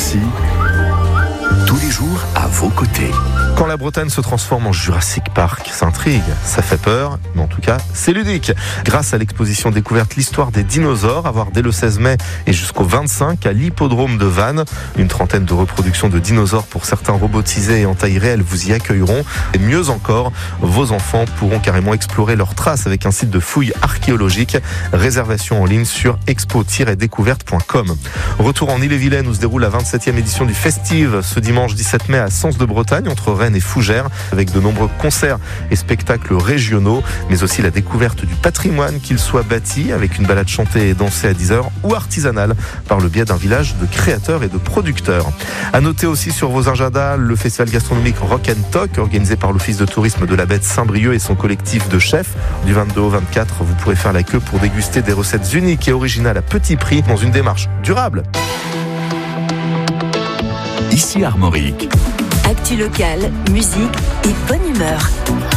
RCI, tous les jours à vos côtés. Quand la Bretagne se transforme en Jurassic Park, ça intrigue, ça fait peur, mais en tout cas, c'est ludique. Grâce à l'exposition découverte l'histoire des dinosaures, à voir dès le 16 mai et jusqu'au 25 à l'hippodrome de Vannes. Une trentaine de reproductions de dinosaures pour certains robotisés et en taille réelle vous y accueilleront. Et mieux encore, vos enfants pourront carrément explorer leurs traces avec un site de fouilles archéologiques. Réservation en ligne sur expo-découverte.com. Retour en Ille-et-Vilaine où se déroule la 27e édition du Festive ce dimanche 17 mai à Sens de Bretagne entre Rennes et Fougères, avec de nombreux concerts et spectacles régionaux, mais aussi la découverte du patrimoine, qu'il soit bâti avec une balade chantée et dansée à 10h ou artisanale par le biais d'un village de créateurs et de producteurs. À noter aussi sur vos agendas le festival gastronomique Rock and Talk organisé par l'Office de tourisme de la Baie de Saint-Brieuc et son collectif de chefs. Du 22 au 24, vous pourrez faire la queue pour déguster des recettes uniques et originales à petit prix dans une démarche durable. Ici Armorique. Actu locale, musique et bonne humeur.